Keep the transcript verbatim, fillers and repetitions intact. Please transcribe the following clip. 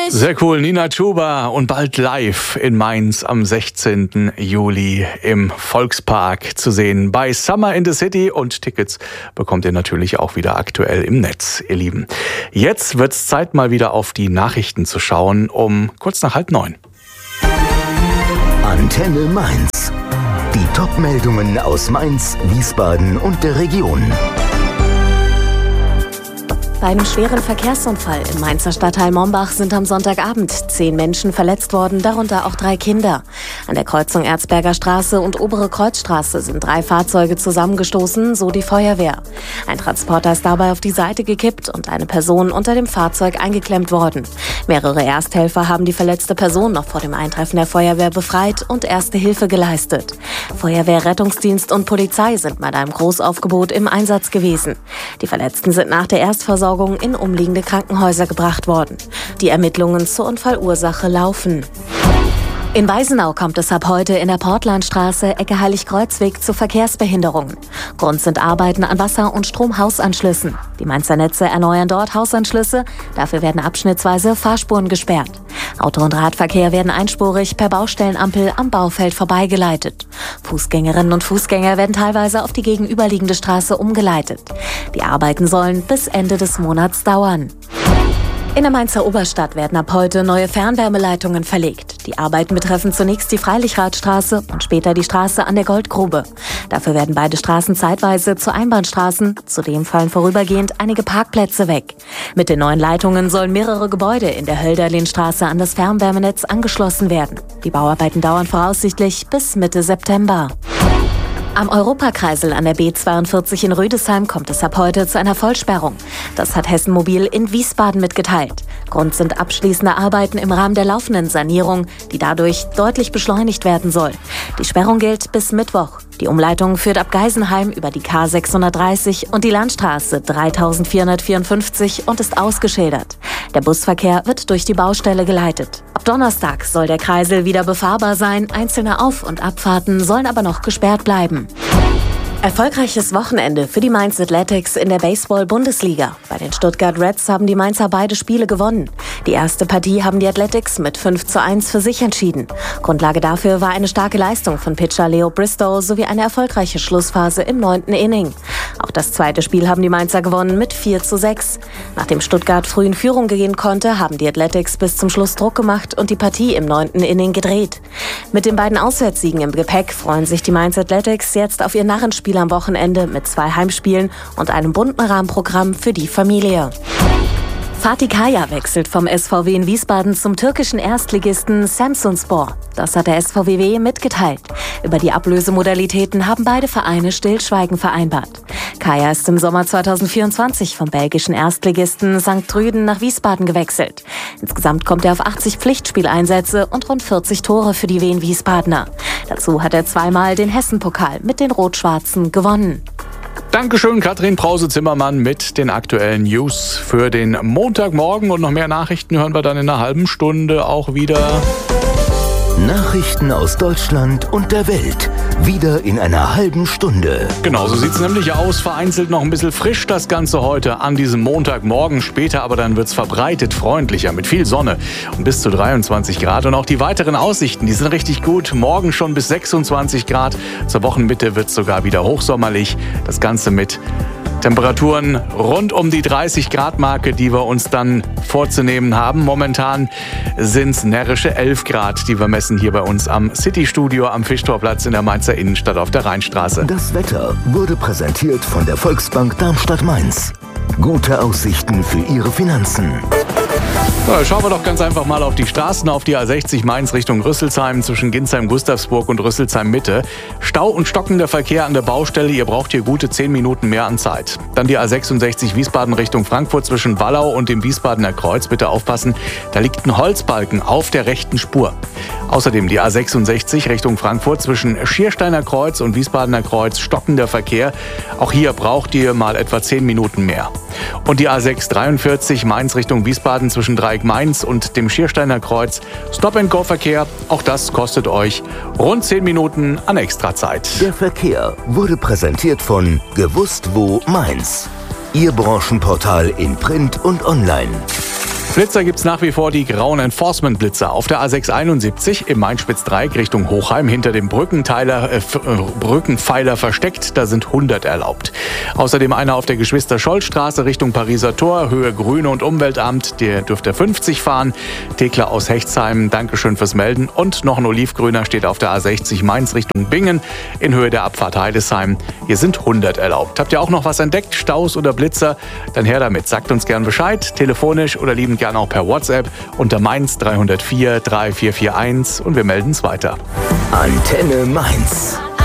mich. Sehr cool, Nina Chuba und bald live in Mainz am sechzehnten Juli im Volkspark zu sehen bei Summer in the City, und Tickets bekommt ihr natürlich auch wieder aktuell im Netz, ihr Lieben. Jetzt wird's Zeit, mal wieder auf die Nachrichten zu schauen, um kurz nach halb neun. Antenne Mainz. Die Top-Meldungen aus Mainz, Wiesbaden und der Region. Bei einem schweren Verkehrsunfall im Mainzer Stadtteil Mombach sind am Sonntagabend zehn Menschen verletzt worden, darunter auch drei Kinder. An der Kreuzung Erzberger Straße und Obere Kreuzstraße sind drei Fahrzeuge zusammengestoßen, so die Feuerwehr. Ein Transporter ist dabei auf die Seite gekippt und eine Person unter dem Fahrzeug eingeklemmt worden. Mehrere Ersthelfer haben die verletzte Person noch vor dem Eintreffen der Feuerwehr befreit und erste Hilfe geleistet. Feuerwehr, Rettungsdienst und Polizei sind mit einem Großaufgebot im Einsatz gewesen. Die Verletzten sind nach der Erstversorgung in umliegende Krankenhäuser gebracht worden. Die Ermittlungen zur Unfallursache laufen. In Weisenau kommt es ab heute in der Portlandstraße, Ecke Heilig-Kreuzweg, zu Verkehrsbehinderungen. Grund sind Arbeiten an Wasser- und Stromhausanschlüssen. Die Mainzer Netze erneuern dort Hausanschlüsse, dafür werden abschnittsweise Fahrspuren gesperrt. Auto- und Radverkehr werden einspurig per Baustellenampel am Baufeld vorbeigeleitet. Fußgängerinnen und Fußgänger werden teilweise auf die gegenüberliegende Straße umgeleitet. Die Arbeiten sollen bis Ende des Monats dauern. In der Mainzer Oberstadt werden ab heute neue Fernwärmeleitungen verlegt. Die Arbeiten betreffen zunächst die Freilichradstraße und später die Straße an der Goldgrube. Dafür werden beide Straßen zeitweise zu Einbahnstraßen. Zudem fallen vorübergehend einige Parkplätze weg. Mit den neuen Leitungen sollen mehrere Gebäude in der Hölderlinstraße an das Fernwärmenetz angeschlossen werden. Die Bauarbeiten dauern voraussichtlich bis Mitte September. Am Europakreisel an der B zweiundvierzig in Rüdesheim kommt es ab heute zu einer Vollsperrung. Das hat Hessen Mobil in Wiesbaden mitgeteilt. Grund sind abschließende Arbeiten im Rahmen der laufenden Sanierung, die dadurch deutlich beschleunigt werden soll. Die Sperrung gilt bis Mittwoch. Die Umleitung führt ab Geisenheim über die K sechshundertdreißig und die Landstraße dreitausendvierhundertvierundfünfzig und ist ausgeschildert. Der Busverkehr wird durch die Baustelle geleitet. Ab Donnerstag soll der Kreisel wieder befahrbar sein, einzelne Auf- und Abfahrten sollen aber noch gesperrt bleiben. Erfolgreiches Wochenende für die Mainz Athletics in der Baseball-Bundesliga. Bei den Stuttgart Reds haben die Mainzer beide Spiele gewonnen. Die erste Partie haben die Athletics mit fünf zu eins für sich entschieden. Grundlage dafür war eine starke Leistung von Pitcher Leo Bristow sowie eine erfolgreiche Schlussphase im neunten Inning. Auch das zweite Spiel haben die Mainzer gewonnen mit vier zu sechs. Nachdem Stuttgart früh in Führung gehen konnte, haben die Athletics bis zum Schluss Druck gemacht und die Partie im neunten Inning gedreht. Mit den beiden Auswärtssiegen im Gepäck freuen sich die Mainz Athletics jetzt auf ihr Narrenspiel am Wochenende mit zwei Heimspielen und einem bunten Rahmenprogramm für die Familie. Fatih Kaya wechselt vom S V W in Wiesbaden zum türkischen Erstligisten Samsunspor. Das hat der S V W W mitgeteilt. Über die Ablösemodalitäten haben beide Vereine Stillschweigen vereinbart. Kaya ist im Sommer zweitausendvierundzwanzig vom belgischen Erstligisten Sankt Truden nach Wiesbaden gewechselt. Insgesamt kommt er auf achtzig Pflichtspieleinsätze und rund vierzig Tore für die Wien Wiesbadener. Dazu hat er zweimal den Hessen-Pokal mit den Rot-Schwarzen gewonnen. Dankeschön, Katrin Brause-Zimmermann mit den aktuellen News für den Montagmorgen. Und noch mehr Nachrichten hören wir dann in einer halben Stunde auch wieder. Nachrichten aus Deutschland und der Welt. Wieder in einer halben Stunde. Genau, so sieht es nämlich aus. Vereinzelt noch ein bisschen frisch das Ganze heute an diesem Montagmorgen. Später aber dann wird es verbreitet freundlicher mit viel Sonne und bis zu dreiundzwanzig Grad. Und auch die weiteren Aussichten, die sind richtig gut. Morgen schon bis sechsundzwanzig Grad. Zur Wochenmitte wird es sogar wieder hochsommerlich. Das Ganze mit Temperaturen rund um die dreißig Grad Marke, die wir uns dann vorzunehmen haben. Momentan sind es närrische elf Grad, die wir messen hier bei uns am City-Studio am Fischtorplatz in der Mainzer Innenstadt auf der Rheinstraße. Das Wetter wurde präsentiert von der Volksbank Darmstadt-Mainz. Gute Aussichten für Ihre Finanzen. Ja, schauen wir doch ganz einfach mal auf die Straßen, auf die A sechzig Mainz Richtung Rüsselsheim zwischen Ginsheim, Gustavsburg und Rüsselsheim Mitte. Stau und stockender Verkehr an der Baustelle, ihr braucht hier gute zehn Minuten mehr an Zeit. Dann die A sechsundsechzig Wiesbaden Richtung Frankfurt zwischen Wallau und dem Wiesbadener Kreuz. Bitte aufpassen, da liegt ein Holzbalken auf der rechten Spur. Außerdem die A sechsundsechzig Richtung Frankfurt zwischen Schiersteiner Kreuz und Wiesbadener Kreuz, stockender Verkehr. Auch hier braucht ihr mal etwa zehn Minuten mehr. Und die A sechshundertdreiundvierzig Mainz Richtung Wiesbaden zwischen Dreieck Mainz und dem Schiersteiner Kreuz. Stop-and-Go-Verkehr, auch das kostet euch rund zehn Minuten an Extrazeit. Der Verkehr wurde präsentiert von Gewusst wo Mainz. Ihr Branchenportal in Print und Online. Flitzer gibt es nach wie vor die grauen Enforcement-Blitzer. Auf der A sechs einundsiebzig im Main-Spitz-Dreieck Richtung Hochheim hinter dem Brückenteiler, äh, Brückenpfeiler versteckt. Da sind hundert erlaubt. Außerdem einer auf der Geschwister-Scholl-Straße Richtung Pariser Tor, Höhe Grüne und Umweltamt. Der dürfte fünfzig fahren. Thekla aus Hechtsheim, Dankeschön fürs Melden. Und noch ein Olivgrüner steht auf der A sechzig Mainz Richtung Bingen in Höhe der Abfahrt Heidesheim. Hier sind hundert erlaubt. Habt ihr auch noch was entdeckt? Staus oder Blitzer? Dann her damit. Sagt uns gern Bescheid. Telefonisch oder liebend gern auch per WhatsApp unter Mainz drei null vier drei vier vier eins und wir melden es weiter. Antenne Mainz.